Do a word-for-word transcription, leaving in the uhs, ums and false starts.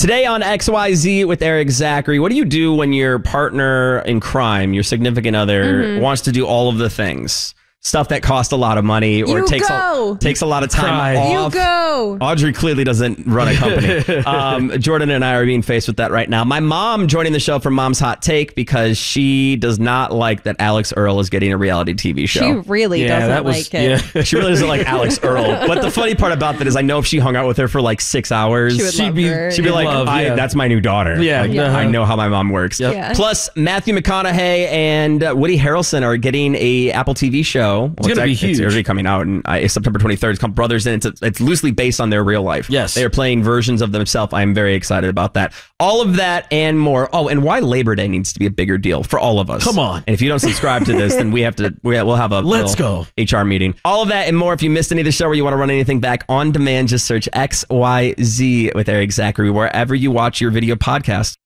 Today on X Y Z with Eric Zachary, what do you do when your partner in crime, your significant other, mm-hmm. wants to do all of the things? Stuff that costs a lot of money or you takes go. a, takes a lot of time Cry. off. You go. Audrey clearly doesn't run a company. um, Jordan and I are being faced with that right now. My mom joining the show from Mom's Hot Take because she does not like that Alex Earl is getting a reality T V show. She really yeah, doesn't that was, like it. Yeah. She really doesn't like Alex Earl. But the funny part about that is I know if she hung out with her for like six hours, She would she'd love be, her. she'd be like, Love, I, yeah. that's my new daughter. Yeah, Like, uh-huh. I know how my mom works. Yep. Yeah. Plus, Matthew McConaughey and uh, Woody Harrelson are getting a Apple T V show. Well, It's gonna be huge. It's already coming out in uh, September twenty-third. It's called Brothers, and it's, it's loosely based on their real life. Yes. They are playing versions of themselves. I'm very excited about that. All of that and more. Oh, and why Labor Day needs to be a bigger deal for all of us. Come on. And if you don't subscribe to this, then we have to, we, we'll have a Let's little go. H R meeting. All of that and more. If you missed any of the show or you want to run anything back on demand, just search X Y Z with Eric Zachary wherever you watch your video podcast.